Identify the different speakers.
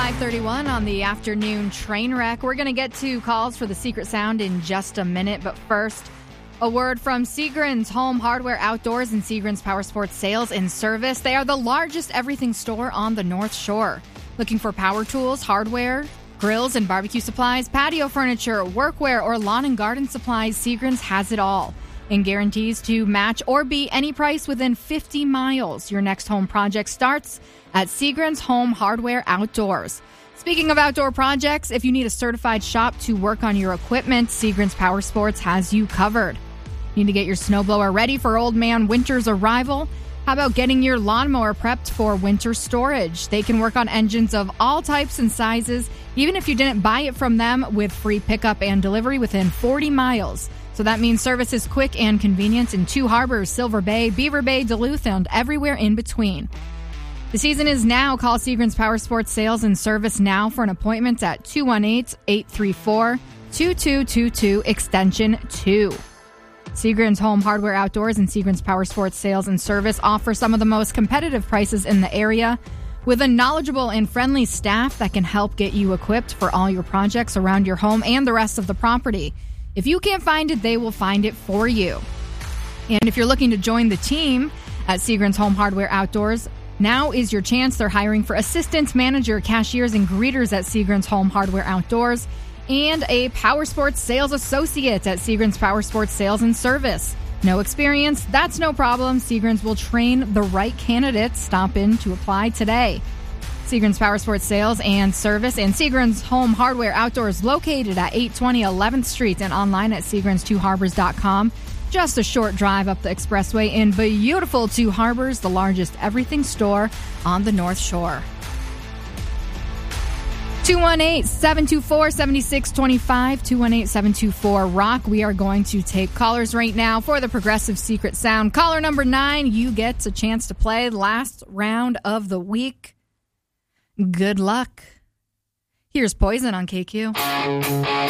Speaker 1: 5:31 on the afternoon train wreck. We're going to get to calls for the Secret Sound in just a minute, but first, a word from Seagram's Home Hardware Outdoors and Seagram's Power Sports Sales and Service. They are the largest everything store on the North Shore. Looking for power tools, hardware, grills and barbecue supplies, patio furniture, workwear, or lawn and garden supplies, Seagram's has it all and guarantees to match or beat any price within 50 miles. Your next home project starts at Seagram's Home Hardware Outdoors. Speaking of outdoor projects, if you need a certified shop to work on your equipment, Seagram's Power Sports has you covered. Need to get your snowblower ready for old man winter's arrival? How about getting your lawnmower prepped for winter storage? They can work on engines of all types and sizes, even if you didn't buy it from them, with free pickup and delivery within 40 miles. So that means service is quick and convenient in Two Harbors, Silver Bay, Beaver Bay, Duluth, and everywhere in between. The season is now. Call Seagram's Power Sports Sales and Service now for an appointment at 218-834-2222, extension 2. Seagram's Home Hardware Outdoors and Seagram's Power Sports Sales and Service offer some of the most competitive prices in the area, with a knowledgeable and friendly staff that can help get you equipped for all your projects around your home and the rest of the property. If you can't find it, they will find it for you. And if you're looking to join the team at Seagram's Home Hardware Outdoors, now is your chance. They're hiring for assistants, manager, cashiers, and greeters at Seagram's Home Hardware Outdoors, and a Power Sports Sales Associate at Seagram's Power Sports Sales and Service. No experience? That's no problem. Seagram's will train the right candidates. Stop in to apply today. Seagram's Power Sports Sales and Service and Seagram's Home Hardware Outdoors, located at 820 11th Street and online at SeagramsTwoHarbors.com. Just a short drive up the expressway in beautiful Two Harbors, the largest everything store on the North Shore. 218-724-7625, 218-724-ROCK. We are going to take callers right now for the Progressive Secret Sound. Caller number 9, you get a chance to play last round of the week. Good luck. Here's Poison on KQ.